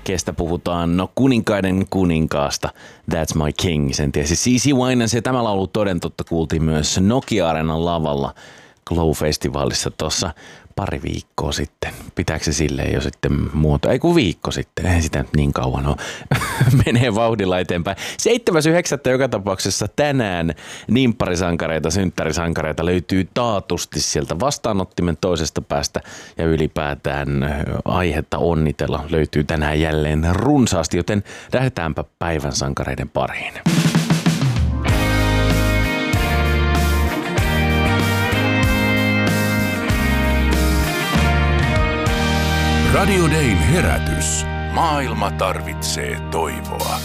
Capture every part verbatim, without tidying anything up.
kestä puhutaan, no kuninkaiden kuninkaasta, That's My King, sen tiesi C C Winans, ja tämä laulu toden totta kuultiin myös Nokia-areenan lavalla Glow-festivaalissa tuossa pari viikkoa sitten. Pitääkö se silleen jo sitten muoto? Ei kun viikko sitten, ei sitä niin kauan ole. Menee vauhdilla eteenpäin. seitsemäs yhdeksättä joka tapauksessa tänään nimpparisankareita, synttärisankareita löytyy taatusti sieltä vastaanottimen toisesta päästä ja ylipäätään aihetta onnitella löytyy tänään jälleen runsaasti, joten lähdetäänpä päivän sankareiden pariin. Radio Dayn herätys. Maailma tarvitsee toivoa.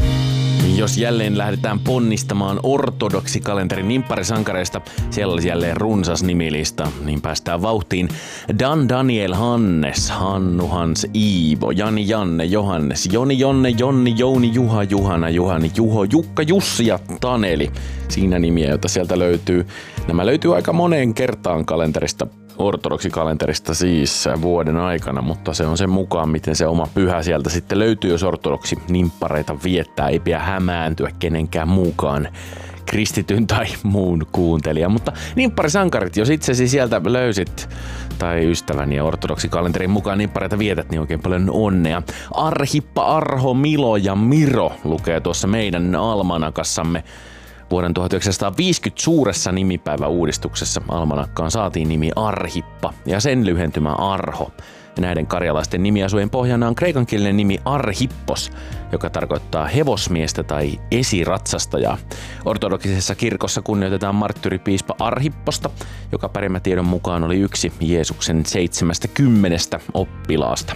Jos jälleen lähdetään ponnistamaan ortodoksikalenterin nimpparisankareista, siellä olisi jälleen runsas nimilista, niin päästään vauhtiin. Dan, Daniel, Hannes, Hannu, Hans, Iivo, Jani, Janne, Johannes, Joni, Jonne, Jonni, Jouni, Juha, Juhana, Juhani, Juho, Jukka, Jussi ja Taneli. Siinä nimiä, joita sieltä löytyy. Nämä löytyy aika moneen kertaan kalenterista. Ortodoksikalenterista siis vuoden aikana, mutta se on sen mukaan, miten se oma pyhä sieltä sitten löytyy, jos ortodoksi nimppareita viettää. Ei pidä hämääntyä kenenkään muukaan kristityn tai muun kuuntelija. Mutta nimpparisankarit, jos itsesi sieltä löysit tai ystäväni ja ortodoksikalenterin mukaan nimppareita vietät, niin oikein paljon onnea. Arhippa, Arho, Milo ja Miro lukee tuossa meidän almanakassamme. Vuoden tuhatyhdeksänsataaviisikymmentä suuressa nimipäiväuudistuksessa almanakkaan saatiin nimi Arhippa ja sen lyhentymä Arho. Ja näiden karjalaisten nimiasujen pohjana on kreikankielinen nimi Arhippos, joka tarkoittaa hevosmiestä tai esiratsastajaa. Ortodoksisessa kirkossa kunnioitetaan marttyyripiispa Arhipposta, joka perimätiedon mukaan oli yksi Jeesuksen seitsemästä kymmenestä oppilaasta.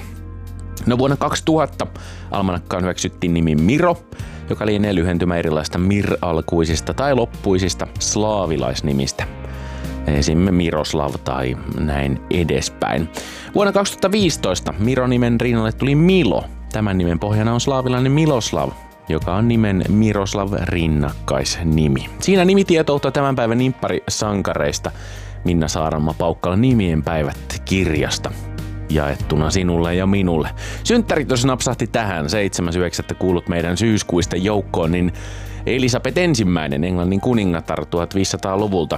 No vuonna kaksituhatta almanakkaan hyväksyttiin nimi Miro, joka lienee lyhentymä erilaista mir-alkuisista tai loppuisista slaavilaisnimistä. Esim. Miroslav tai näin edespäin. Vuonna kaksituhattaviisitoista Miro-nimen rinnalle tuli Milo. Tämän nimen pohjana on slaavilainen Miloslav, joka on nimen Miroslav rinnakkaisnimi. Siinä nimitietoutta tämän päivän nimpparisankareista Minna Saaranmaa-Paukkala nimien päivät kirjasta. Jaettuna sinulle ja minulle. Synttärit, jos napsahti tähän seitsemäs yhdeksättä kuulut meidän syyskuisten joukkoon, niin Elisabeth ensimmäinen, Englannin kuningatar viisitoistasataluvulta,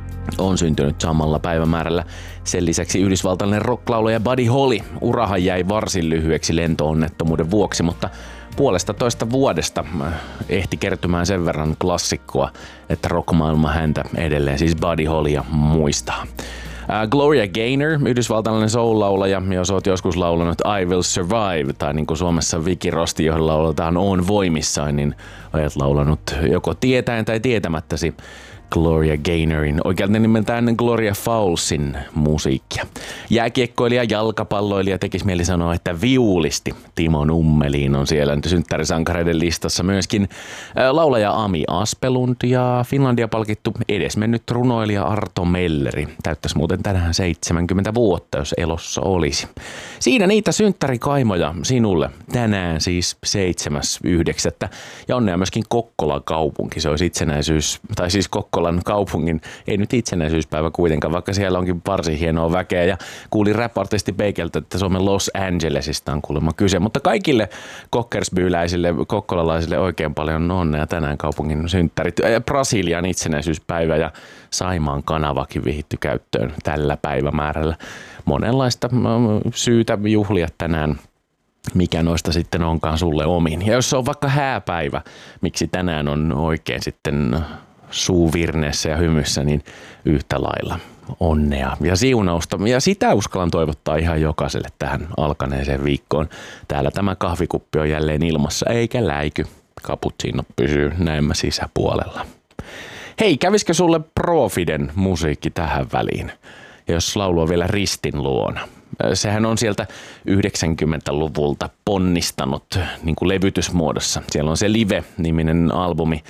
on syntynyt samalla päivämäärällä. Sen lisäksi yhdysvaltalainen rocklaulaja Buddy Holly. Urahan jäi varsin lyhyeksi lentoonnettomuuden vuoksi, mutta puolesta toista vuodesta ehti kertymään sen verran klassikkoa, että rockmaailma häntä edelleen, siis Buddy Hollya, muistaa. Uh, Gloria Gaynor, yhdysvaltalainen soul-laulaja, jos oot joskus laulanut I Will Survive, tai niin kuin Suomessa Viki Rosti, johon lauletaan On voimissaan, niin olet laulanut joko tietäen tai tietämättäsi Gloria Gaynorin, oikealta nimeltään Gloria Fowlesin musiikkia. Jääkiekkoilija, jalkapalloilija, tekisi mieli sanoa, että viulisti Timo Nummelin on siellä nyt synttärisankareiden listassa myöskin laulaja Ami Aspelund ja Finlandia palkittu edesmennyt runoilija Arto Melleri. Täyttäisi muuten tänään seitsemänkymmentä vuotta, jos elossa olisi. Siinä niitä synttärikaimoja sinulle tänään siis seitsemäs yhdeksättä ja onnea myöskin Kokkolan kaupunki. Se olisi itsenäisyys, tai siis Kokkolan kaupungin, ei nyt itsenäisyyspäivä kuitenkaan, vaikka siellä onkin varsin hienoa väkeä ja kuulin rap-artisti Beikeltä, että Suomen Los Angelesista on kuulemma kyse, mutta kaikille kokkersbyyläisille, kokkolalaisille oikein paljon onnea tänään kaupungin synttärit. Brasilian itsenäisyyspäivä ja Saimaan kanavakin vihitty käyttöön tällä päivämäärällä. Monenlaista syytä juhlia tänään, mikä noista sitten onkaan sulle omin. Ja jos se on vaikka hääpäivä, miksi tänään on oikein sitten suu virneessä ja hymyssä, niin yhtä lailla onnea ja siunausta. Ja sitä uskallan toivottaa ihan jokaiselle tähän alkaneeseen viikkoon. Täällä tämä kahvikuppi on jälleen ilmassa, eikä läiky. Cappuccino pysyy näemmä sisäpuolella. Hei, kävisikö sulle Profiden musiikki tähän väliin? Ja jos laulu on vielä Ristin luona. Sehän on sieltä yhdeksänkymmentäluvulta ponnistanut niin kuin levytysmuodossa. Siellä on se Live-niminen albumi.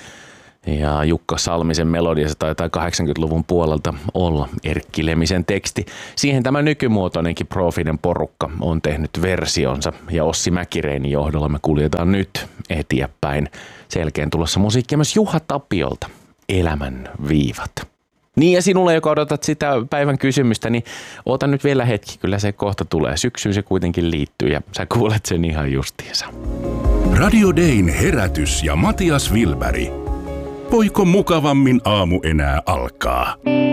Ja Jukka Salmisen melodia, se taitaa kahdeksankymmentäluvun puolelta olla Erkki Lemisen teksti. Siihen tämä nykymuotoinenkin Profiden porukka on tehnyt versionsa ja Ossi Mäkireinin johdolla me kuljetaan nyt eteenpäin. Selkeän tulossa musiikkia myös Juha Tapiolta, Elämän viivat. Niin ja sinulle, joka odotat sitä päivän kysymystä, niin oota nyt vielä hetki, kyllä se kohta tulee. Syksyyn se kuitenkin liittyy ja sä kuulet sen ihan justiinsa. Radio Dayn herätys ja Matias Wilberg. Voiko mukavammin aamu enää alkaa?